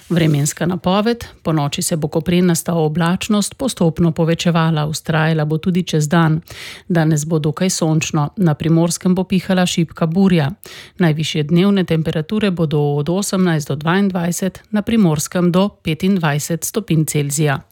Vremenska napoved: po noči se bo koprenasta oblačnost postopno povečevala, vztrajala bo tudi čez dan. Danes bo dokaj sončno, na Primorskem bo pihala šibka burja. Najvišje dnevne temperature bodo od 18 do 22, na Primorskem do 25 stopinj Celzija.